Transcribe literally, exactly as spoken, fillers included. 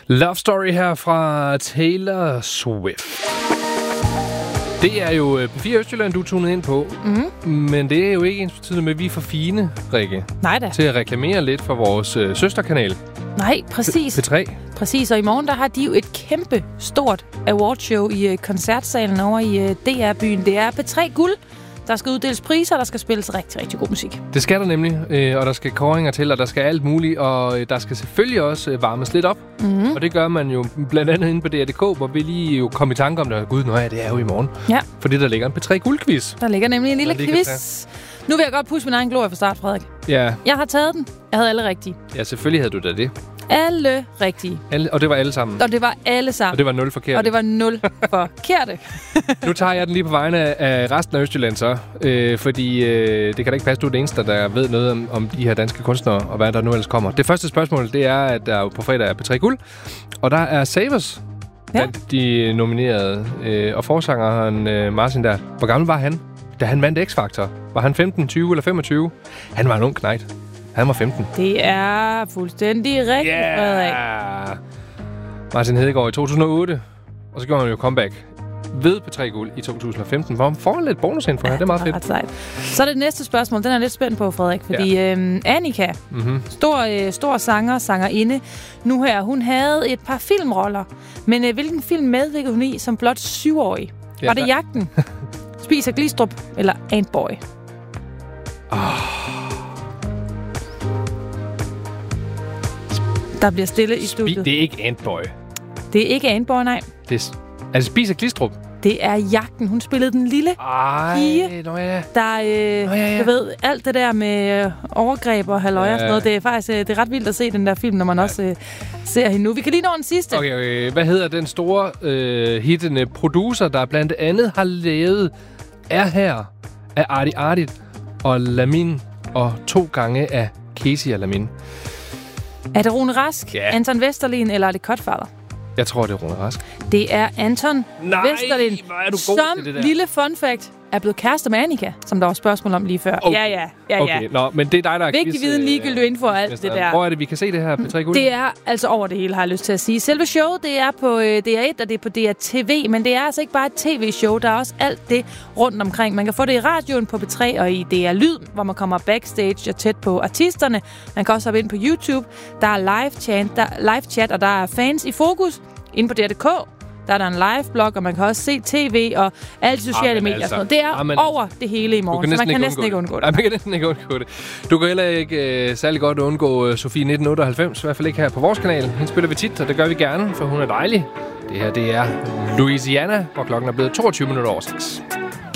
Love Story her fra Taylor Swift. Det er jo P fire Østjylland, du er tunet ind på. Mm-hmm. Men det er jo ikke ensbetydende med, at vi er for fine, Rikke. Nej da. Til at reklamere lidt for vores øh, søsterkanal. Nej, præcis. P tre. Præcis, og i morgen der har de jo et kæmpe stort awardshow i øh, koncertsalen over i øh, D R-byen. Det er P tre Guld. Der skal uddeles priser, der skal spilles rigtig, rigtig god musik. Det skal der nemlig, øh, og der skal kåringer til, og der skal alt muligt, og øh, der skal selvfølgelig også øh, varmes lidt op. Mm-hmm. Og det gør man jo blandt andet inde på D R punktum D K, hvor vi lige jo kom i tanke om det. Gud, nå ja, det er jo i morgen. Ja. Fordi der ligger en P tre Guld-quiz. Der ligger nemlig en lille quiz. Nu vil jeg godt pusse min egen glorie fra start, Frederik. Ja. Jeg har taget den. Jeg havde alle rigtige. Ja, selvfølgelig havde du da det. Alle rigtige. Alle, og det var alle sammen. Og det var alle sammen. Og det var nul forkerte. Og det var nul forkerte. Nu tager jeg den lige på vegne af resten af Østjylland så. Øh, fordi øh, det kan da ikke passe, du er den eneste, der ved noget om, om de her danske kunstnere, og hvad der nu ellers kommer. Det første spørgsmål, det er, at der på fredag er P tre Guld. Og der er Savers ja. blandt de nominerede. Øh, og forsangeren øh, Martin der. Hvor gammel var han, da han vandt X-Factor? Var han femten, tyve eller femogtyve? Han var en ung knejt. Han var femten. Det er fuldstændig rigtigt, yeah! Frederik. Martin Hedegaard i to tusind og otte. Og så gjorde han jo comeback ved P tre Guld i to tusind og femten, hvor han får lidt bonusinfo her. Ja, det er meget fedt. Sejt. Så er det næste spørgsmål. Den er lidt spændt på, Frederik. Fordi ja. øhm, Annika, mm-hmm. stor, øh, stor sanger, sangerinde, nu her, hun havde et par filmroller. Men øh, hvilken film medvirkede hun i som blot syvårig? Ja, var det der... Jagten, Spiser Glistrup eller Antboy? Oh. Der bliver stille i studiet. Det er ikke Antboy. Det er ikke Antboy, nej. Det er, er det Spiser Glistrup? Det er Jagten. Hun spillede den lille Ej, pige, nå ja. der, øh, nå ja, ja. du ved, alt det der med øh, overgreb og halløj ja. og sådan noget. Det er faktisk øh, det er ret vildt at se den der film, når man ja. også øh, ser hende nu. Vi kan lige nå den sidste. Okay, okay. Hvad hedder den store øh, hittende producer, der blandt andet har lavet Er Her af Arti Artit og Lamin og to gange af Casey og Lamin? Er det Rune Rask, ja. Anton Vesterlin, eller er det Cutfather? Jeg tror, det er Rune Rask. Det er Anton Nej, Vesterlin, hvor er du god som til det der. lille fun fact er blevet kærester med Annika, som der var spørgsmål om lige før. Okay. Ja, ja, ja, okay. ja. Nå, men det er dig, der er vigtig viden, ligegyldig info og alt det der. Hvor er det, vi kan se det her P tre Guld? Det er altså over det hele, har jeg lyst til at sige. Selve showet, det er på D R et, og det er på D R T V, men det er altså ikke bare et tv-show. Der er også alt det rundt omkring. Man kan få det i radioen på P tre og i D R Lyd, hvor man kommer backstage og tæt på artisterne. Man kan også hoppe ind på YouTube. Der er live chat, der, live chat og der er fans i fokus. Inde på D R punktum D K, der er der en live-blog, og man kan også se tv og alle de sociale Amen, medier. altså. Det er Amen. over det hele i morgen, så man kan næsten ikke undgå det. Nej, man kan næsten ikke undgå det. Du kan heller ikke uh, særlig godt undgå uh, Sofie nitten otteoghalvfems, i hvert fald ikke her på vores kanal. Hende spiller vi tit, og det gør vi gerne, for hun er dejlig. Det her, det er Louisiana, hvor klokken er blevet toogtyve minutter over seks.